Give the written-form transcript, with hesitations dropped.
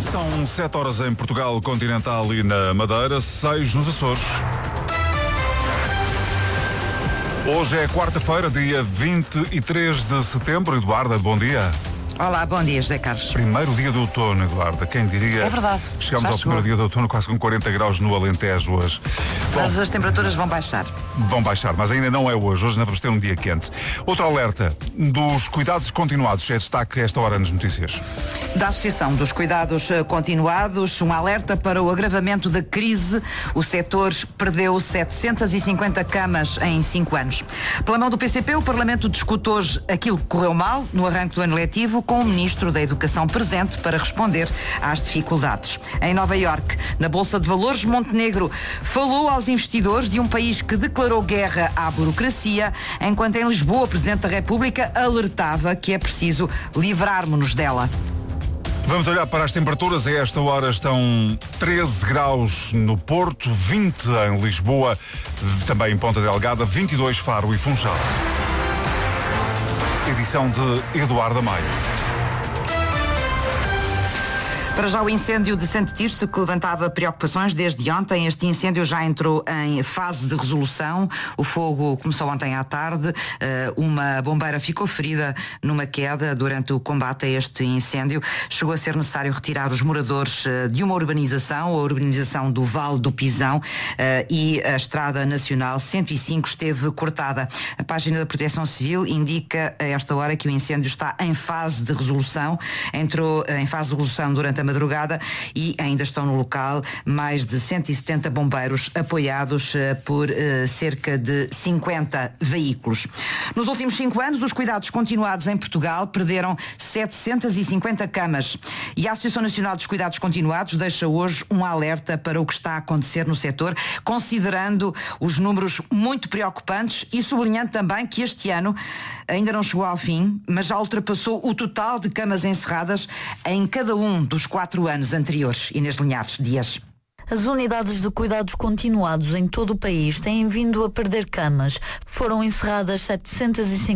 São 7 horas em Portugal continental e na Madeira, 6 nos Açores. Hoje é quarta-feira, dia 23 de setembro. Eduarda, bom dia. Olá, bom dia, José Carlos. Primeiro dia de outono, Eduarda. Quem diria? É verdade. Chegamos ao primeiro dia de outono quase com 40 graus no Alentejo hoje. Mas as temperaturas vão baixar. Vão baixar, mas ainda não é hoje. Hoje ainda vamos ter um dia quente. Outro alerta dos cuidados continuados é destaque a esta hora nas notícias. Da Associação dos Cuidados Continuados, um alerta para o agravamento da crise. O setor perdeu 750 camas em 5 anos. Pela mão do PCP, o Parlamento discute hoje aquilo que correu mal no arranque do ano letivo, com o Ministro da Educação presente para responder às dificuldades. Em Nova Iorque, na Bolsa de Valores, Montenegro falou aos investidores de um país que declarou guerra à burocracia, enquanto em Lisboa o Presidente da República alertava que é preciso livrarmos-nos dela. Vamos olhar para as temperaturas. A esta hora estão 13 graus no Porto, 20 em Lisboa, também em Ponta Delgada, 22 Faro e Funchal. Edição de Eduardo Maia. Para já o incêndio de Santo Tirso, que levantava preocupações desde ontem. Este incêndio já entrou em fase de resolução. O fogo começou ontem à tarde. Uma bombeira ficou ferida numa queda durante o combate a este incêndio. Chegou a ser necessário retirar os moradores de uma urbanização, a urbanização do Vale do Pisão, e a Estrada Nacional 105 esteve cortada. A página da Proteção Civil indica a esta hora que o incêndio está em fase de resolução. Entrou em fase de resolução durante a madrugada e ainda estão no local mais de 170 bombeiros apoiados por cerca de 50 veículos. Nos últimos 5 anos, os cuidados continuados em Portugal perderam 750 camas e a Associação Nacional dos Cuidados Continuados deixa hoje um alerta para o que está a acontecer no setor, considerando os números muito preocupantes e sublinhando também que este ano ainda não chegou ao fim, mas já ultrapassou o total de camas encerradas em cada um dos 4 anos anteriores. Inês Linhares Dias. As unidades de cuidados continuados em todo o país têm vindo a perder camas. Foram encerradas 750